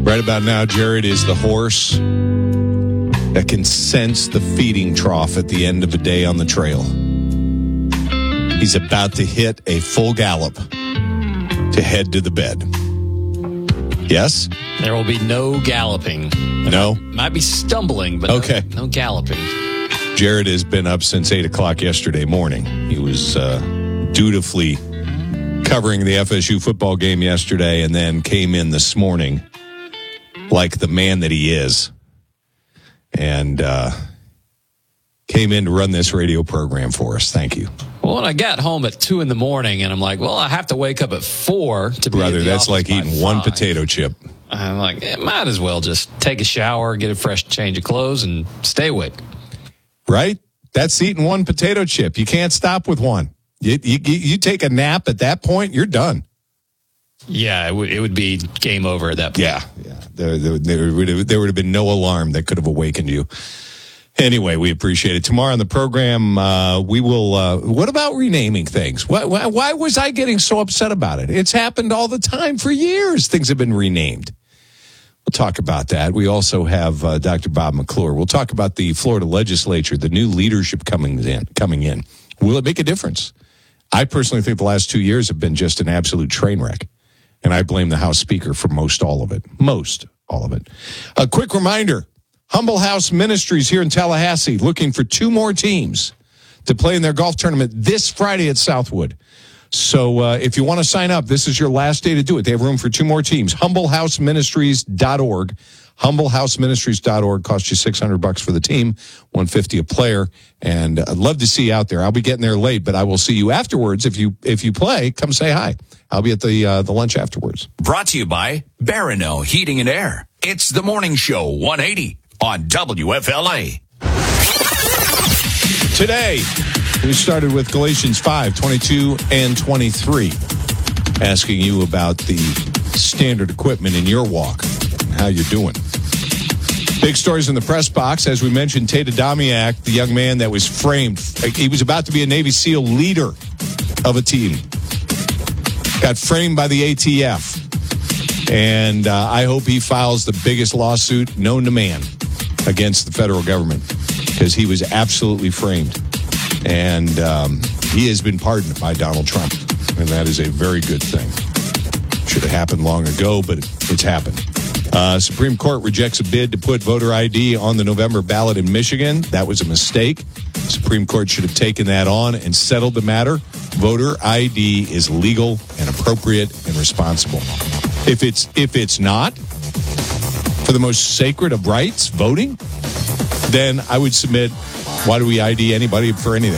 Right about now, Jared is the horse that can sense the feeding trough at the end of a day on the trail. He's about to hit a full gallop to head to the bed. Yes? There will be no galloping. No? Might be stumbling, but okay. No galloping. Jared has been up since 8 o'clock yesterday morning. He was dutifully covering the FSU football game yesterday and then came in this morning like the man that he is. And came in to run this radio program for us. Thank you. Well, when I got home at 2 in the morning, and I'm like, well, I have to wake up at 4 to be Brother, that's like eating 1 potato chip. I'm like, might as well just take a shower, get a fresh change of clothes, and stay awake. Right? That's eating 1 potato chip. You can't stop with one. You take a nap at that point, you're done. Yeah, it would be game over at that point. Yeah. There would have been no alarm that could have awakened you. Anyway, we appreciate it. Tomorrow on the program, we will, what about renaming things? Why was I getting so upset about it? It's happened all the time for years. Things have been renamed. We'll talk about that. We also have Dr. Bob McClure. We'll talk about the Florida legislature, the new leadership coming in. Will it make a difference? I personally think the last 2 years have been just an absolute train wreck. And I blame the House Speaker for most all of it. A quick reminder, Humble House Ministries here in Tallahassee looking for 2 more teams to play in their golf tournament this Friday at Southwood. So if you want to sign up, this is your last day to do it. They have room for 2 more teams. HumbleHouseMinistries.org. HumbleHouseMinistries.org costs you $600 for the team, $150 a player, and I'd love to see you out there. I'll be getting there late, but I will see you afterwards. If you play, come say hi. I'll be at the lunch afterwards. Brought to you by Barano Heating and Air. It's the Morning Show 180 on WFLA. Today, we started with Galatians 5:22 and 23, asking you about the standard equipment in your walk and how you're doing. Big stories in the press box. As we mentioned, Tate Adamiak, the young man that was framed. He was about to be a Navy SEAL leader of a team. Got framed by the ATF. And I hope he files the biggest lawsuit known to man against the federal government because he was absolutely framed. And he has been pardoned by Donald Trump. And that is a very good thing. Should have happened long ago, but it's happened. Supreme Court rejects a bid to put voter ID on the November ballot in Michigan. That was a mistake. Supreme Court should have taken that on and settled the matter. Voter ID is legal and appropriate and responsible. If it's not for the most sacred of rights, voting, then I would submit, why do we ID anybody for anything?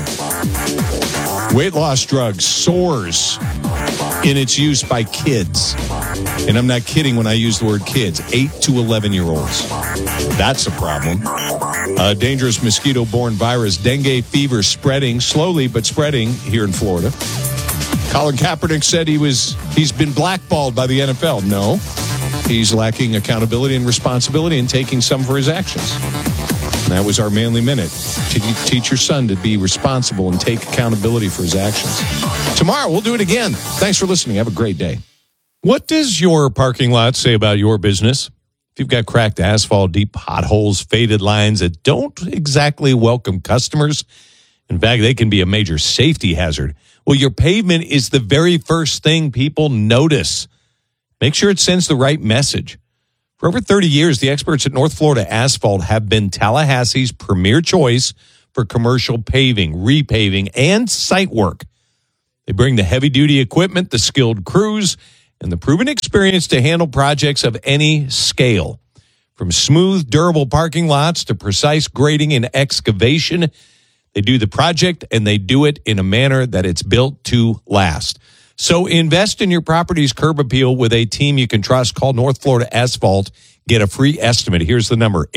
Weight loss drugs soars in its use by kids. And I'm not kidding when I use the word kids, 8 to 11-year-olds. That's a problem. Dangerous mosquito-borne virus, dengue fever, spreading, slowly but spreading here in Florida. Colin Kaepernick said he's been blackballed by the NFL. No, he's lacking accountability and responsibility and taking some for his actions. And that was our Manly Minute. Teach your son to be responsible and take accountability for his actions. Tomorrow, we'll do it again. Thanks for listening. Have a great day. What does your parking lot say about your business? If you've got cracked asphalt, deep potholes, faded lines that don't exactly welcome customers, in fact, they can be a major safety hazard. Well, your pavement is the very first thing people notice. Make sure it sends the right message. For over 30 years, the experts at North Florida Asphalt have been Tallahassee's premier choice for commercial paving, repaving, and site work. They bring the heavy-duty equipment, the skilled crews, and the proven experience to handle projects of any scale. From smooth, durable parking lots to precise grading and excavation, they do the project and they do it in a manner that it's built to last. So invest in your property's curb appeal with a team you can trust. Call North Florida Asphalt. Get a free estimate. Here's the number,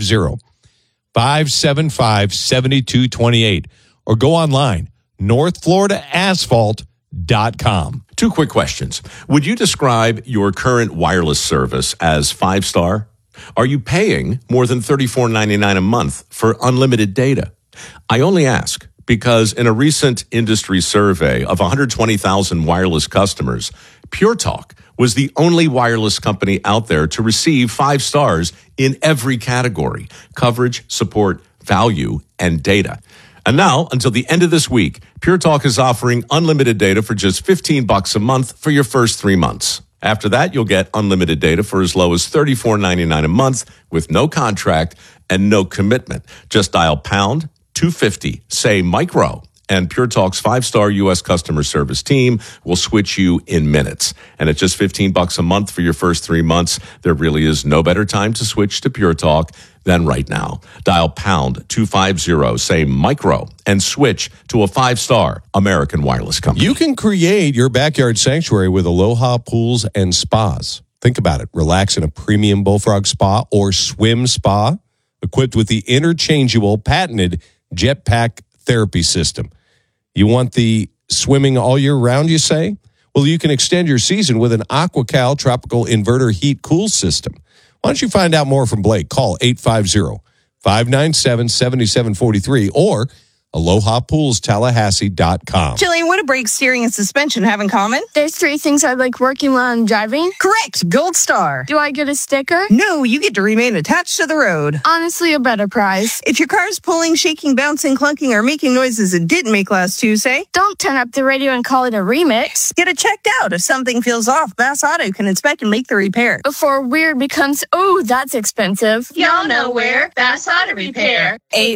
850-575-7228. Or go online, northfloridaasphalt.com. 2 quick questions. Would you describe your current wireless service as 5-star? Are you paying more than $34.99 a month for unlimited data? I only ask because in a recent industry survey of 120,000 wireless customers, Pure Talk was the only wireless company out there to receive 5 stars in every category: coverage, support, value, and data. And now, until the end of this week, Pure Talk is offering unlimited data for just $15 a month for your first 3 months. After that, you'll get unlimited data for as low as $34.99 a month with no contract and no commitment. Just dial pound 250, say micro, and Pure Talk's 5-star U.S. customer service team will switch you in minutes. And at just $15 a month for your first 3 months, there really is no better time to switch to Pure Talk than right now. Dial pound 250, say micro, and switch to a 5-star American wireless company. You can create your backyard sanctuary with Aloha Pools and Spas. Think about it. Relax in a premium Bullfrog spa or swim spa equipped with the interchangeable patented Jetpack therapy system. You want the swimming all year round, you say? Well, you can extend your season with an AquaCal tropical inverter heat cool system. Why don't you find out more from Blake? Call 850-597-7743 or AlohaPoolsTallahassee.com. Jillian, what do brake, steering, and suspension have in common? There's 3 things I like working while I'm driving. Correct. Gold star. Do I get a sticker? No, you get to remain attached to the road. Honestly, a better prize. If your car's pulling, shaking, bouncing, clunking, or making noises it didn't make last Tuesday, Don't turn up the radio and call it a remix. get it checked out. If something feels off, Bass Auto can inspect and make the repair. Before weird becomes, oh, that's expensive. Y'all know where Bass Auto Repair.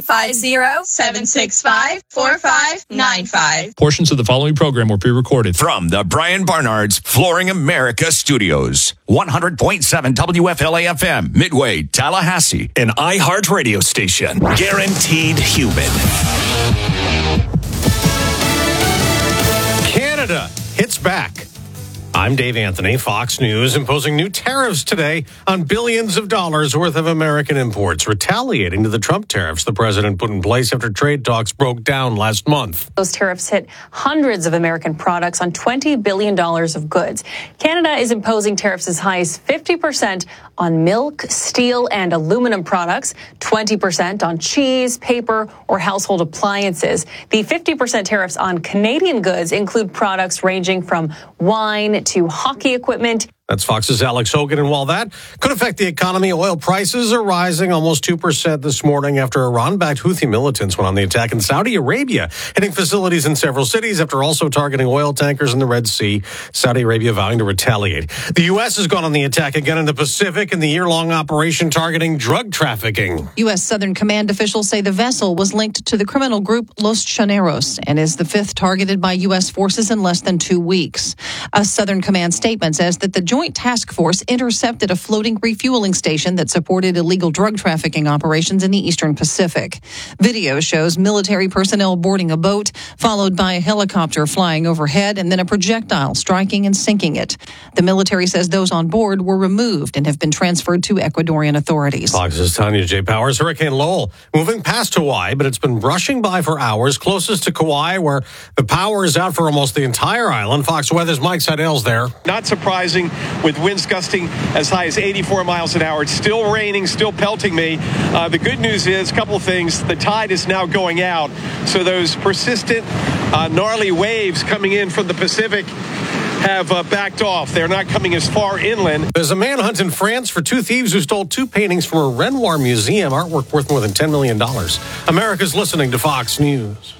850-765-4595. Portions of the following program were pre-recorded. From the Brian Barnard's Flooring America Studios, 100.7 WFLA FM, Midway, Tallahassee. An iHeart radio station. Guaranteed human. Canada hits back. I'm Dave Anthony. Fox News imposing new tariffs today on billions of dollars worth of American imports, retaliating to the Trump tariffs the president put in place after trade talks broke down last month. Those tariffs hit hundreds of American products on $20 billion of goods. Canada is imposing tariffs as high as 50% on milk, steel, and aluminum products, 20% on cheese, paper, or household appliances. The 50% tariffs on Canadian goods include products ranging from wine to hockey equipment. That's Fox's Alex Hogan. And while that could affect the economy, oil prices are rising almost 2% this morning after Iran-backed Houthi militants went on the attack in Saudi Arabia, hitting facilities in several cities after also targeting oil tankers in the Red Sea. Saudi Arabia vowing to retaliate. The U.S. has gone on the attack again in the Pacific in the year-long operation targeting drug trafficking. U.S. Southern Command officials say the vessel was linked to the criminal group Los Chaneros and is the 5th targeted by U.S. forces in less than 2 weeks. A Southern Command statement says that the Joint Task Force intercepted a floating refueling station that supported illegal drug trafficking operations in the Eastern Pacific. Video shows military personnel boarding a boat, followed by a helicopter flying overhead and then a projectile striking and sinking it. The military says those on board were removed and have been transferred to Ecuadorian authorities. Fox's Tanya J. Powers. Hurricane Lowell moving past Hawaii, but it's been rushing by for hours, closest to Kauai, where the power is out for almost the entire island. Fox Weather's Mike Seidel's there. Not surprising, with winds gusting as high as 84 miles an hour. It's still raining, still pelting me. The good news is a couple of things. The tide is now going out, so those persistent, gnarly waves coming in from the Pacific have backed off. They're not coming as far inland. There's a manhunt in France for 2 thieves who stole 2 paintings from a Renoir museum, artwork worth more than $10 million. America's listening to Fox News.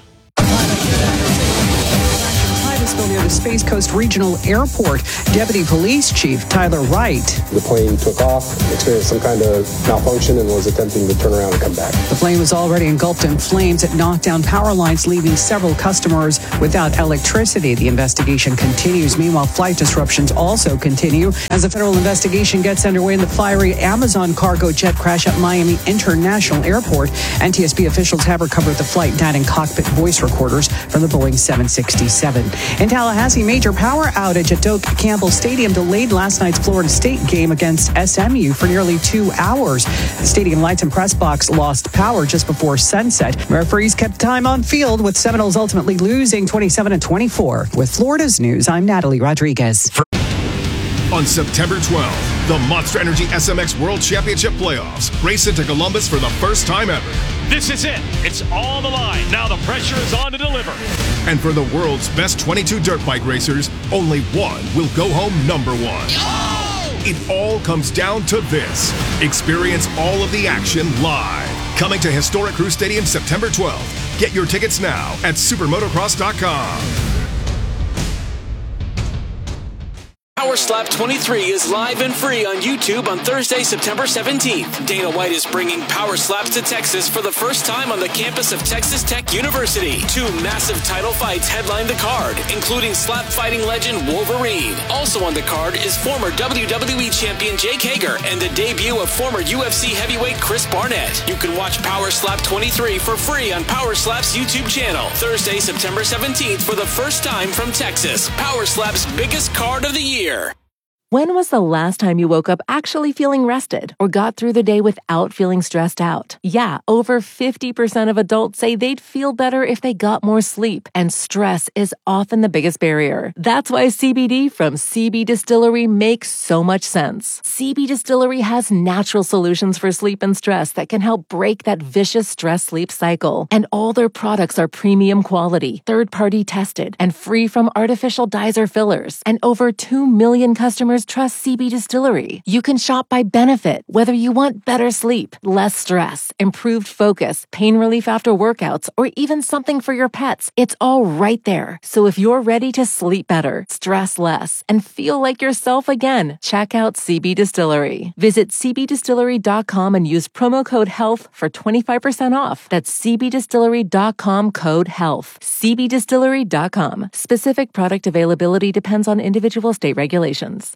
Near the Space Coast Regional Airport. Deputy Police Chief Tyler Wright. The plane took off, experienced some kind of malfunction, and was attempting to turn around and come back. The plane was already engulfed in flames. It knocked down power lines, leaving several customers without electricity. The investigation continues. Meanwhile, flight disruptions also continue as a federal investigation gets underway in the fiery Amazon cargo jet crash at Miami International Airport. NTSB officials have recovered the flight data and cockpit voice recorders from the Boeing 767. In Tallahassee, major power outage at Doak Campbell Stadium delayed last night's Florida State game against SMU for nearly 2 hours. The stadium lights and press box lost power just before sunset. Referees kept time on field, with Seminoles ultimately losing 27-24. With Florida's news, I'm Natalie Rodriguez. On September 12th, the Monster Energy SMX World Championship Playoffs race into Columbus for the first time ever. This is it. It's all on the line. Now the pressure is on to deliver. And for the world's best 22 dirt bike racers, only one will go home number one. It all comes down to this. Experience all of the action live. Coming to Historic Crew Stadium September 12th. Get your tickets now at supermotocross.com. Power Slap 23 is live and free on YouTube on Thursday, September 17th. Dana White is bringing Power Slaps to Texas for the first time on the campus of Texas Tech University. 2 massive title fights headline the card, including slap fighting legend Wolverine. Also on the card is former WWE champion Jake Hager and the debut of former UFC heavyweight Chris Barnett. You can watch Power Slap 23 for free on Power Slap's YouTube channel. Thursday, September 17th for the first time from Texas. Power Slap's biggest card of the year. When was the last time you woke up actually feeling rested or got through the day without feeling stressed out? Yeah, over 50% of adults say they'd feel better if they got more sleep, and stress is often the biggest barrier. That's why CBD from CB Distillery makes so much sense. CB Distillery has natural solutions for sleep and stress that can help break that vicious stress-sleep cycle. And all their products are premium quality, third-party tested, and free from artificial dyes or fillers. And over 2 million customers trust CB Distillery. You can shop by benefit, whether you want better sleep, less stress, improved focus, pain relief after workouts, or even something for your pets. It's all right there. So if you're ready to sleep better, stress less, and feel like yourself again, check out CB Distillery. Visit cbdistillery.com and use promo code HEALTH for 25% off. That's cbdistillery.com code HEALTH. cbdistillery.com. Specific product availability depends on individual state regulations.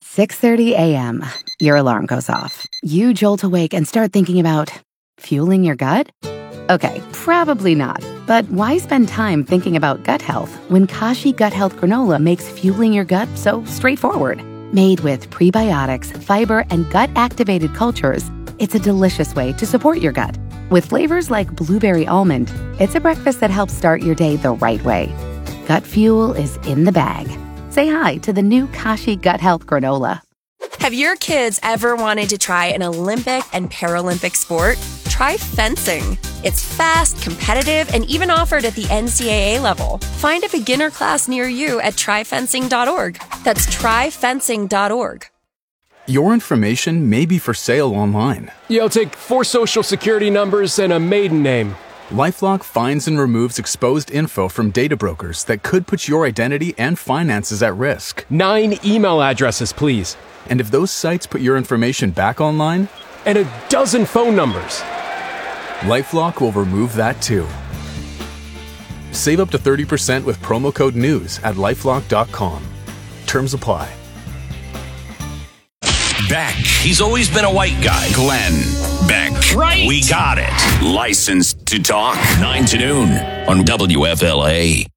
6:30 a.m. Your alarm goes off. You jolt awake and start thinking about fueling your gut? Okay, probably not. But why spend time thinking about gut health when Kashi Gut Health Granola makes fueling your gut so straightforward? Made with prebiotics, fiber, and gut-activated cultures, it's a delicious way to support your gut. With flavors like blueberry almond, it's a breakfast that helps start your day the right way. Gut fuel is in the bag. Say hi to the new Kashi Gut Health Granola. Have your kids ever wanted to try an Olympic and Paralympic sport? Try fencing. It's fast, competitive, and even offered at the NCAA level. Find a beginner class near you at tryfencing.org. That's tryfencing.org. Your information may be for sale online. I'll take 4 social security numbers and a maiden name. LifeLock finds and removes exposed info from data brokers that could put your identity and finances at risk. 9 email addresses, please. And if those sites put your information back online? And a dozen phone numbers. LifeLock will remove that too. Save up to 30% with promo code NEWS at LifeLock.com. Terms apply. Beck. He's always been a white guy. Glenn Beck. Right. We got it. Licensed to talk. 9 to noon on WFLA.